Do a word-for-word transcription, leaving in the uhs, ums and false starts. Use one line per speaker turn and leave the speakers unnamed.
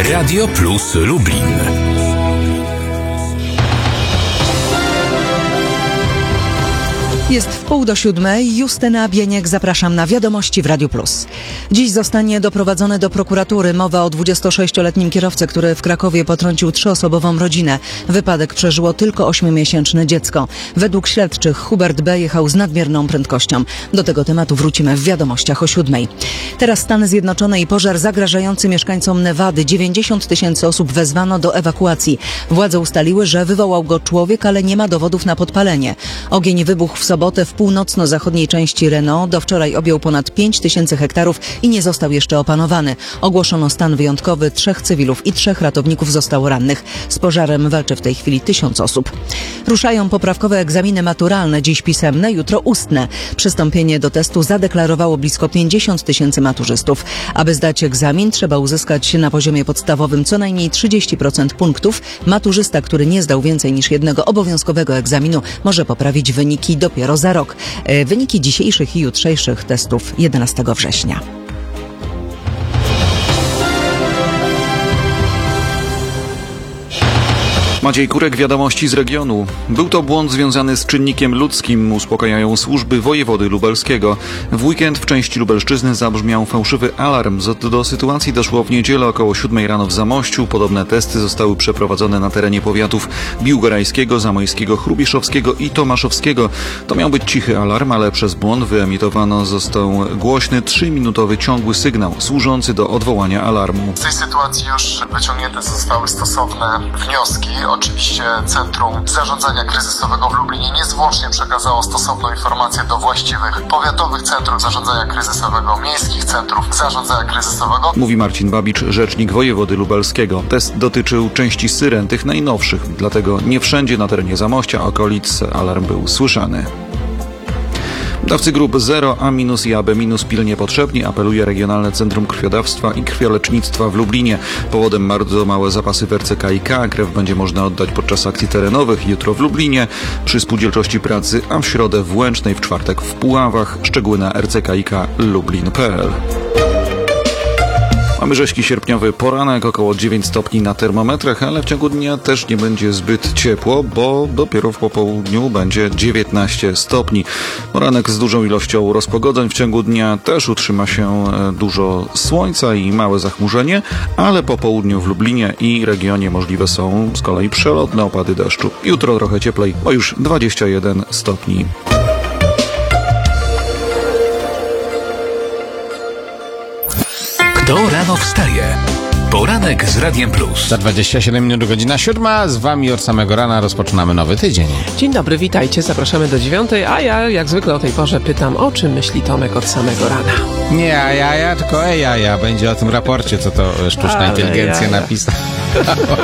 Radio Plus Lublin.
Jest w pół do siódmej. Justyna Bieniek, zapraszam na Wiadomości w Radiu Plus. Dziś zostanie doprowadzony do prokuratury. Mowa o dwudziestosześcioletnim kierowcy, który w Krakowie potrącił trzyosobową rodzinę. Wypadek przeżyło tylko ośmiomiesięczne dziecko. Według śledczych Hubert B. jechał z nadmierną prędkością. Do tego tematu wrócimy w Wiadomościach o siódmej. Teraz Stany Zjednoczone i pożar zagrażający mieszkańcom Nevady. dziewięćdziesiąt tysięcy osób wezwano do ewakuacji. Władze ustaliły, że wywołał go człowiek, ale nie ma dowodów na podpalenie. Ogień wybuchł w sobotę w północno-zachodniej części Reno. Do wczoraj objął ponad pięć tysięcy hektarów i nie został jeszcze opanowany. Ogłoszono stan wyjątkowy. Trzech cywilów i trzech ratowników zostało rannych. Z pożarem walczy w tej chwili tysiąc osób. Ruszają poprawkowe egzaminy maturalne. Dziś pisemne, jutro ustne. Przystąpienie do testu zadeklarowało blisko pięćdziesiąt tysięcy maturzystów. Aby zdać egzamin, trzeba uzyskać na poziomie podstawowym co najmniej trzydzieści procent punktów. Maturzysta, który nie zdał więcej niż jednego obowiązkowego egzaminu, może poprawić wyniki dopiero za rok. Wyniki dzisiejszych i jutrzejszych testów jedenastego września.
Maciej Kurek, Wiadomości z regionu. Był to błąd związany z czynnikiem ludzkim, uspokajają służby wojewody lubelskiego. W weekend w części Lubelszczyzny zabrzmiał fałszywy alarm. Do sytuacji doszło w niedzielę około siódmej rano w Zamościu. Podobne testy zostały przeprowadzone na terenie powiatów biłgorajskiego, zamojskiego, hrubieszowskiego i tomaszowskiego. To miał być cichy alarm, ale przez błąd wyemitowano został głośny trzyminutowy ciągły sygnał służący do odwołania alarmu.
W tej sytuacji już wyciągnięte zostały stosowne wnioski. Oczywiście Centrum Zarządzania Kryzysowego w Lublinie niezwłocznie przekazało stosowną informację do właściwych powiatowych centrów zarządzania kryzysowego, miejskich centrów zarządzania kryzysowego.
Mówi Marcin Babicz, rzecznik wojewody lubelskiego. Test dotyczył części syren, tych najnowszych, dlatego nie wszędzie na terenie Zamościa, okolic alarm był słyszany. Dawcy grup zero A minus i A B minus pilnie potrzebni, apeluje Regionalne Centrum Krwiodawstwa i Krwiolecznictwa w Lublinie. Powodem bardzo małe zapasy w R C K i K. Krew będzie można oddać podczas akcji terenowych jutro w Lublinie, przy Spółdzielczości Pracy, a w środę w Łęcznej, w czwartek w Puławach. Szczegóły na r c k i k lublin kropka p l. Mamy rzeźki sierpniowy poranek, około dziewięć stopni na termometrach, ale w ciągu dnia też nie będzie zbyt ciepło, bo dopiero w popołudniu będzie dziewiętnaście stopni. Poranek z dużą ilością rozpogodzeń, w ciągu dnia też utrzyma się dużo słońca i małe zachmurzenie, ale po południu w Lublinie i regionie możliwe są z kolei przelotne opady deszczu. Jutro trochę cieplej, bo już dwadzieścia jeden stopni.
Kto rano wstaje? Poranek z Radiem Plus.
Za dwadzieścia siedem minut godzina siódma. Z wami od samego rana rozpoczynamy nowy tydzień.
Dzień dobry, witajcie. Zapraszamy do dziewiątej, a ja jak zwykle o tej porze pytam, o czym myśli Tomek od samego rana.
Nie, a ja, ja, tylko ej, ja, ja. Będzie o tym raporcie, co to sztuczna
Ale
inteligencja
jaja.
napisała.